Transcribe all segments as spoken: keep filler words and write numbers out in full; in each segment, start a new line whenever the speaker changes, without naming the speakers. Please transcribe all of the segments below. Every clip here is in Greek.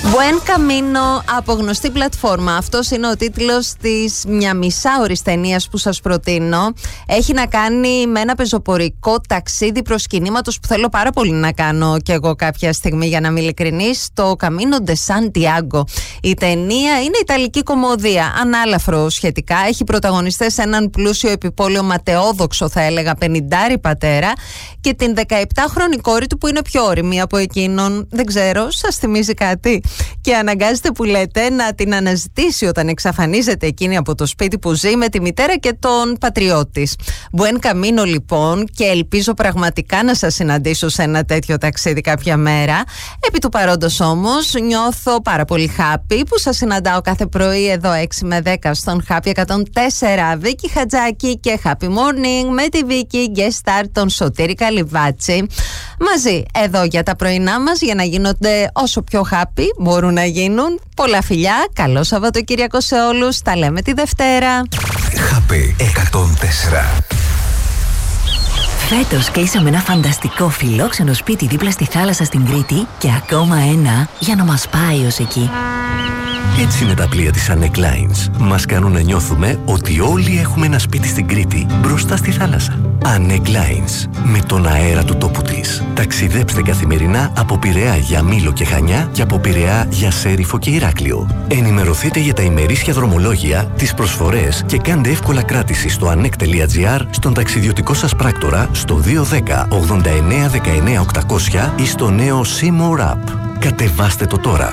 Buen Camino από γνωστή πλατφόρμα. Αυτός είναι ο τίτλος της μια μισάωρης ταινίας που σας προτείνω. Έχει να κάνει με ένα πεζοπορικό ταξίδι προσκυνήματος που θέλω πάρα πολύ να κάνω κι εγώ κάποια στιγμή, για να είμαι ειλικρινής, το Camino de Santiago. Η ταινία είναι ιταλική κομμωδία, ανάλαφρο σχετικά. Έχει πρωταγωνιστές έναν πλούσιο επιπόλαιο ματαιόδοξο, θα έλεγα, πενηντάρη πατέρα και την δεκαεπτάχρονη κόρη του που είναι πιο όρημη από εκείνον. Δεν ξέρω, σας θυμίζει κάτι? Και αναγκάζεται, που λέτε, να την αναζητήσει όταν εξαφανίζεται εκείνη από το σπίτι που ζει με τη μητέρα και τον πατριώτη. Buen Camino λοιπόν, και ελπίζω πραγματικά να σας συναντήσω σε ένα τέτοιο ταξίδι κάποια μέρα. Επί του παρόντος όμως νιώθω πάρα πολύ happy που σας συναντάω κάθε πρωί εδώ έξι με δέκα στον Happy εκατόν τέσσερα. Βίκη Χατζάκη και Happy Morning με τη Βίκη guest star τον Σωτήρη Καλυβάτση. Μαζί εδώ για τα πρωινά μας, για να γίνονται όσο πιο happy μπορούν να γίνουν. Πολλά φιλιά, καλό Σαββατοκύριακο σε όλους. Τα λέμε τη Δευτέρα.
Happy εκατόν τέσσερα.
Φέτος κλείσαμε ένα φανταστικό φιλόξενο σπίτι δίπλα στη θάλασσα στην Κρήτη και ακόμα ένα για να μας πάει ως εκεί.
Έτσι είναι τα πλοία της Anek Lines. Μας κάνουν να νιώθουμε ότι όλοι έχουμε ένα σπίτι στην Κρήτη, μπροστά στη θάλασσα. Anek Lines, με τον αέρα του τόπου της. Ταξιδέψτε καθημερινά από Πειραιά για Μήλο και Χανιά και από Πειραιά για Σέριφο και Ηράκλειο. Ενημερωθείτε για τα ημερήσια δρομολόγια, τις προσφορές και κάντε εύκολα κράτηση στο anek τελεία gr, στον ταξιδιωτικό σας πράκτορα, στο δύο ένα μηδέν ογδόντα εννέα δεκαεννέα οκτακόσια ή στο νέο Seymour App. Κατεβάστε το τώρα.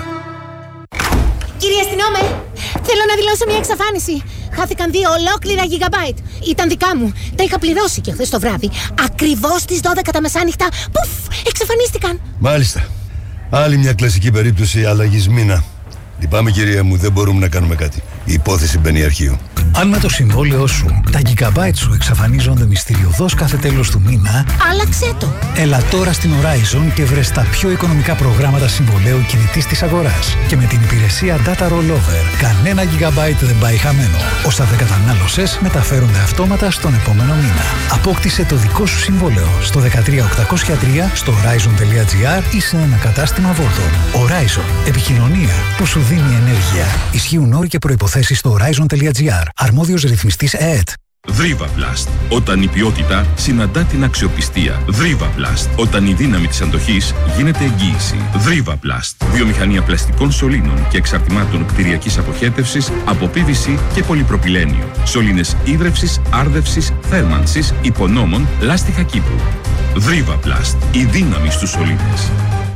Κύριε αστυνόμε, θέλω να δηλώσω μια εξαφάνιση. Χάθηκαν δύο ολόκληρα γιγαμπάιτ. Ήταν δικά μου. Τα είχα πληρώσει και χθες το βράδυ. Ακριβώς στις δώδεκα τα μεσάνυχτα. Πουφ, εξαφανίστηκαν.
Μάλιστα. Άλλη μια κλασική περίπτωση αλλαγής μήνα. Λυπάμαι, κυρία μου, δεν μπορούμε να κάνουμε κάτι. Η υπόθεση μπαίνει αρχείο.
Αν με το συμβόλαιό σου τα gigabyte σου εξαφανίζονται μυστηριωδώς κάθε τέλος του μήνα,
άλλαξε το.
Έλα τώρα στην Horizon και βρες τα πιο οικονομικά προγράμματα συμβολαίου κινητής της αγοράς. Και με την υπηρεσία Data Rollover, κανένα gigabyte δεν πάει χαμένο. Όσα δεν κατανάλωσες μεταφέρονται αυτόματα στον επόμενο μήνα. Απόκτησε το δικό σου συμβόλαιο στο δεκατρία οκτακόσια τρία, στο horizon τελεία gr ή σε ένα κατάστημα Volton. Horizon. Επικοινωνία που σου δίνει ενέργεια. Ισχύουν όροι και προϋποθέσεις στο horizon τελεία gr. Αρμόδιος ρυθμιστής ΕΕΤ.
Δρίβαβλαστ. Όταν η ποιότητα συναντά την αξιοπιστία. Δρίβαβλαστ. Όταν η δύναμη της αντοχής γίνεται εγγύηση. Δρίβαβλαστ. Βιομηχανία πλαστικών σωλήνων και εξαρτημάτων κτηριακής αποχέτευσης από πι βι σι και πολυπροπυλένιο. Σωλήνες ίδρευσης, άρδευσης, θέρμανσης, υπονόμων, λάστιχα κήπου. Δρίβαβλαστ. Η δύναμη στους σωλήνες.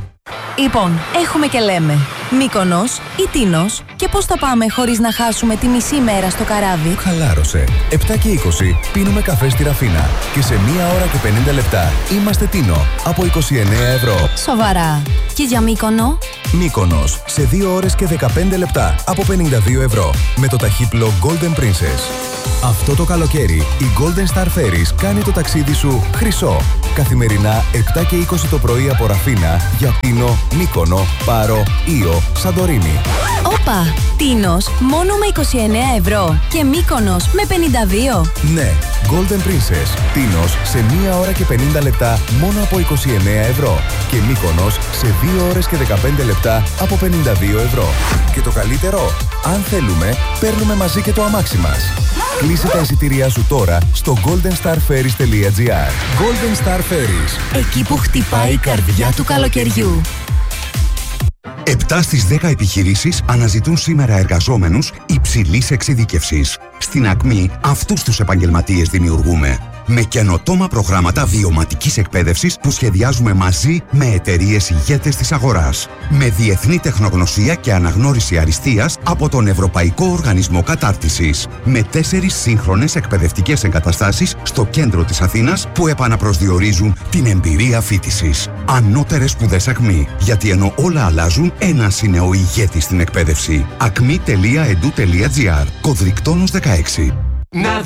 Λοιπόν, έχουμε και λέμε Μύκονος ή Τίνος, και πώς θα πάμε χωρίς να χάσουμε τη μισή μέρα στο καράβι?
Χαλάρωσε. επτά και είκοσι πίνουμε καφέ στη Ραφίνα και σε μία ώρα και πενήντα λεπτά είμαστε Τίνο από είκοσι εννέα ευρώ.
Σοβαρά. Και για Μύκονο?
Μύκονος σε δύο ώρες και δεκαπέντε λεπτά από πενήντα δύο ευρώ με το ταχύπλο Golden Princess. Αυτό το καλοκαίρι η Golden Star Ferries κάνει το ταξίδι σου χρυσό. Καθημερινά επτά και είκοσι το πρωί από Ραφίνα για Τίνο, Μύκονο, Πάρο, Ήο, Σαντορίνη.
Όπα! Τίνος μόνο με είκοσι εννέα ευρώ και Μύκονος με πενήντα δύο.
Ναι, Golden Princess. Τίνος σε μία ώρα και πενήντα λεπτά μόνο από είκοσι εννέα ευρώ και Μύκονος σε δύο ώρες και δεκαπέντε λεπτά από πενήντα δύο ευρώ. Και το καλύτερο, αν θέλουμε, παίρνουμε μαζί και το αμάξι μας. Κλείσε τα εισιτήριά σου τώρα στο golden star ferries τελεία gr. Golden Star Ferries.
Εκεί που χτυπάει η καρδιά του καλοκαιριού.
επτά στις δέκα επιχειρήσεις αναζητούν σήμερα εργαζόμενους υψηλής εξειδίκευσης. Στην Ακμή αυτούς τους επαγγελματίες δημιουργούμε. Με καινοτόμα προγράμματα βιωματικής εκπαίδευσης που σχεδιάζουμε μαζί με εταιρείες ηγέτες της αγοράς. Με διεθνή τεχνογνωσία και αναγνώριση αριστείας από τον Ευρωπαϊκό Οργανισμό Κατάρτισης. Με τέσσερις σύγχρονες εκπαιδευτικές εγκαταστάσεις στο κέντρο της Αθήνας που επαναπροσδιορίζουν την εμπειρία φοιτησης. Ανώτερες σπουδές Ακμή. Γιατί ενώ όλα αλλάζουν, ένας είναι ο ηγέτης στην εκπαίδευση. ακμή τελεία e d u τελεία gr. Κωδρικτόνος δεκαέξι.